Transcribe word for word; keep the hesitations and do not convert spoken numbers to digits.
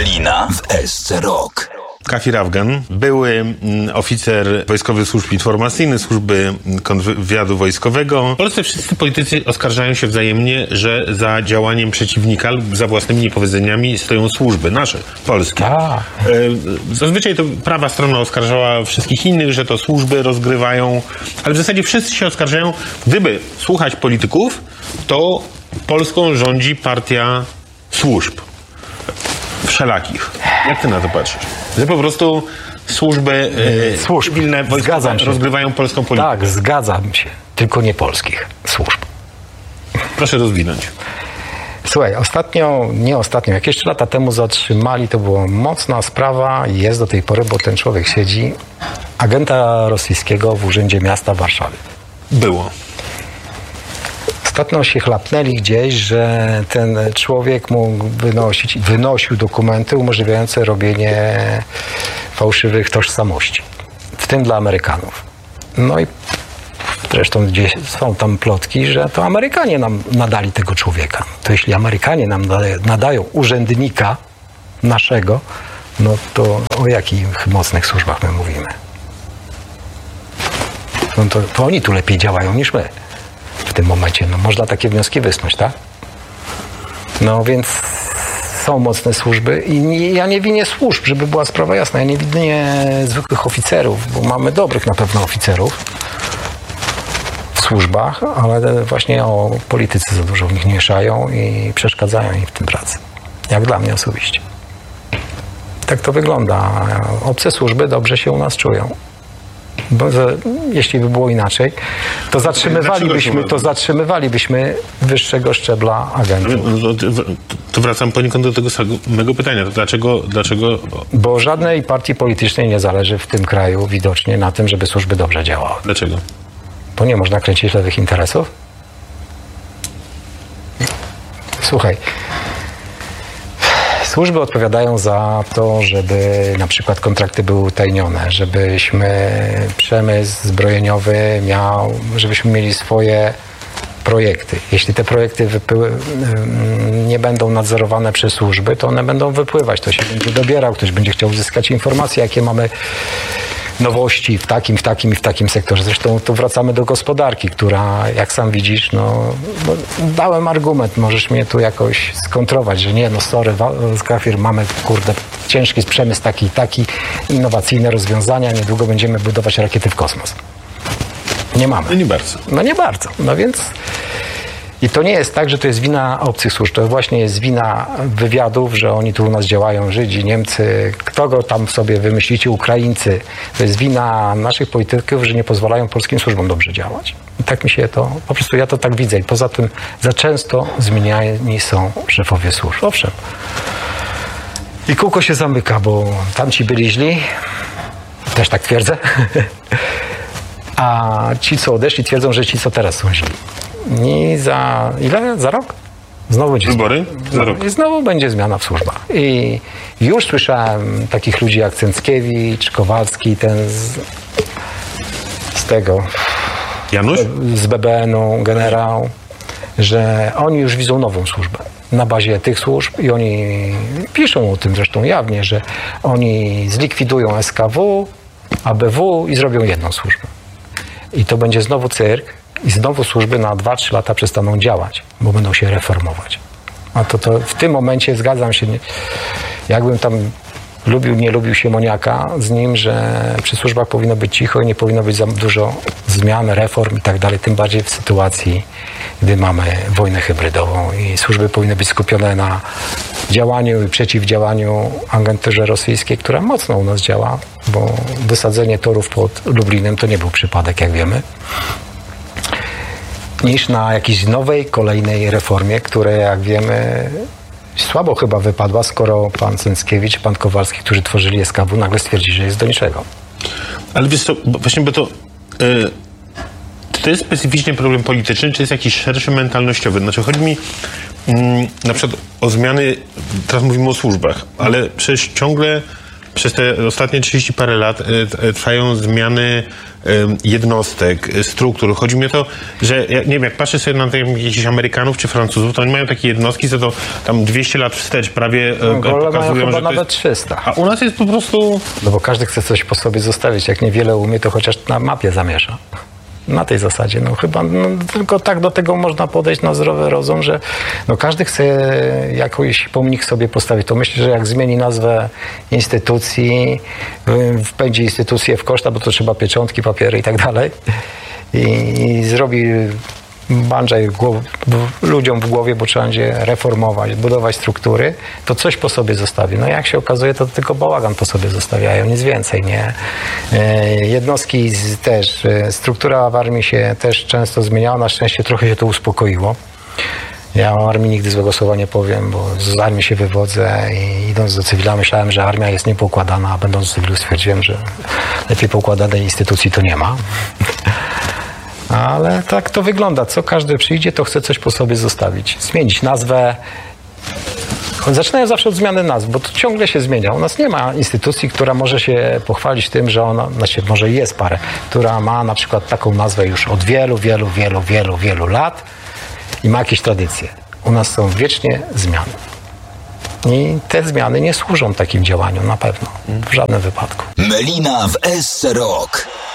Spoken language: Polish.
Kalina w S C Rock. Kafir Afgan, były oficer wojskowych służb informacyjnych, służby kontrwywiadu wojskowego. W Polsce wszyscy politycy oskarżają się wzajemnie, że za działaniem przeciwnika lub za własnymi niepowodzeniami stoją służby nasze, polskie. A. Zazwyczaj to prawa strona oskarżała wszystkich innych, że to służby rozgrywają, ale w zasadzie wszyscy się oskarżają. Gdyby słuchać polityków, to Polską rządzi partia służb. Wszelakich. Jak ty na to patrzysz? Że po prostu służby e, służb. cywilne wojskowe rozgrywają polską politykę. Tak, zgadzam się. Tylko nie polskich służb. Proszę rozwinąć. Słuchaj, ostatnio, nie ostatnio, jakieś lata temu zatrzymali, to była mocna sprawa i jest do tej pory, bo ten człowiek siedzi, agenta rosyjskiego w Urzędzie Miasta w Warszawie. Było. Ostatnio się chlapnęli gdzieś, że ten człowiek mógł wynosić, wynosił dokumenty umożliwiające robienie fałszywych tożsamości, w tym dla Amerykanów. No i zresztą gdzieś są tam plotki, że to Amerykanie nam nadali tego człowieka. To jeśli Amerykanie nam nadają urzędnika naszego, no to o jakich mocnych służbach my mówimy? No to, to oni tu lepiej działają niż my. W tym momencie, no można takie wnioski wysnuć, tak? No więc są mocne służby i nie, ja nie winię służb, żeby była sprawa jasna, ja nie winię zwykłych oficerów, bo mamy dobrych na pewno oficerów w służbach, ale właśnie o politycy za dużo w nich mieszają i przeszkadzają im w tym pracy. Jak dla mnie osobiście. Tak to wygląda. Obce służby dobrze się u nas czują. Bo że, jeśli by było inaczej, to zatrzymywalibyśmy, to zatrzymywalibyśmy wyższego szczebla agentów. To, to wracam poniekąd do tego samego pytania. To dlaczego, dlaczego... Bo żadnej partii politycznej nie zależy w tym kraju widocznie na tym, żeby służby dobrze działały. Dlaczego? Bo nie można kręcić lewych interesów. Słuchaj, służby odpowiadają za to, żeby na przykład kontrakty były utajnione, żebyśmy przemysł zbrojeniowy miał, żebyśmy mieli swoje projekty. Jeśli te projekty wypły, nie będą nadzorowane przez służby, to one będą wypływać. To się będzie dobierał, ktoś będzie chciał uzyskać informacje, jakie mamy nowości w takim, w takim i w takim sektorze. Zresztą tu wracamy do gospodarki, która, jak sam widzisz, no, no dałem argument, możesz mnie tu jakoś skontrować, że nie, no sorry, Kafir, mamy, kurde, ciężki przemysł taki i taki, innowacyjne rozwiązania, niedługo będziemy budować rakiety w kosmos. Nie mamy. No nie bardzo. No nie bardzo. No więc... I to nie jest tak, że to jest wina obcych służb, to właśnie jest wina wywiadów, że oni tu u nas działają, Żydzi, Niemcy, kto go tam sobie wymyślicie, Ukraińcy. To jest wina naszych polityków, że nie pozwalają polskim służbom dobrze działać. I tak mi się to, po prostu ja to tak widzę. I poza tym za często zmieniani są szefowie służb. Owszem. I kółko się zamyka, bo tamci byli źli, też tak twierdzę, a ci, co odeszli, twierdzą, że ci, co teraz są źli. I za ile? Za rok? Znowu będzie wybory? Za rok. I znowu będzie zmiana w służbach. I już słyszałem takich ludzi jak Cęckiewicz, Kowalski, ten z, z tego... Janusz? Z B B N-u, generał, że oni już widzą nową służbę na bazie tych służb i oni piszą o tym zresztą jawnie, że oni zlikwidują S K W, A B W i zrobią jedną służbę. I to będzie znowu cyrk, i znowu służby na dwa trzy lata przestaną działać, bo będą się reformować. A to, to w tym momencie zgadzam się, jakbym tam lubił, nie lubił Siemoniaka z nim, że przy służbach powinno być cicho i nie powinno być za dużo zmian, reform i tak dalej, tym bardziej w sytuacji, gdy mamy wojnę hybrydową i służby powinny być skupione na działaniu i przeciwdziałaniu agenturze rosyjskiej, która mocno u nas działa, bo wysadzenie torów pod Lublinem to nie był przypadek, jak wiemy, niż na jakiejś nowej, kolejnej reformie, która, jak wiemy, słabo chyba wypadła, skoro pan Cęckiewicz, pan Kowalski, którzy tworzyli S K W, nagle stwierdzili, że jest do niczego. Ale wiesz co, bo właśnie, bo to... Yy, to jest specyficznie problem polityczny, czy jest jakiś szerszy mentalnościowy? Znaczy, chodzi mi yy, na przykład o zmiany, teraz mówimy o służbach, ale przecież ciągle przez te ostatnie trzydzieści parę lat y, y, trwają zmiany y, jednostek, y, struktur. Chodzi mi o to, że ja, nie wiem, jak patrzę sobie na tych jakichś Amerykanów czy Francuzów, to oni mają takie jednostki, co to tam dwieście lat wstecz prawie y, No, pokazują, mają chyba że to nawet jest... trzysta. A u nas jest po prostu... No bo każdy chce coś po sobie zostawić. Jak niewiele umie, to chociaż na mapie zamiesza. Na tej zasadzie. No chyba no, tylko tak do tego można podejść na zdrowy rozum, że no, każdy chce jakiś pomnik sobie postawić. To myślę, że jak zmieni nazwę instytucji, wpędzi instytucję w koszta, bo to trzeba pieczątki, papiery i tak dalej i, i zrobi bandżaj głow, ludziom w głowie, bo trzeba będzie reformować, budować struktury, to coś po sobie zostawi. No jak się okazuje, to tylko bałagan po sobie zostawiają, nic więcej, nie? Jednostki z, też, struktura w armii się też często zmieniała, na szczęście trochę się to uspokoiło. Ja o armii nigdy złego słowa nie powiem, bo z armii się wywodzę i idąc do cywila myślałem, że armia jest niepoukładana, a będąc w cywilu stwierdziłem, że lepiej poukładanej instytucji to nie ma. Ale tak to wygląda. Co każdy przyjdzie, to chce coś po sobie zostawić. Zmienić nazwę. Zaczynają zawsze od zmiany nazw, bo to ciągle się zmienia. U nas nie ma instytucji, która może się pochwalić tym, że ona, znaczy może jest parę, która ma na przykład taką nazwę już od wielu, wielu, wielu, wielu, wielu lat i ma jakieś tradycje. U nas są wiecznie zmiany. I te zmiany nie służą takim działaniom na pewno. W żadnym wypadku. Melina w S C Rock.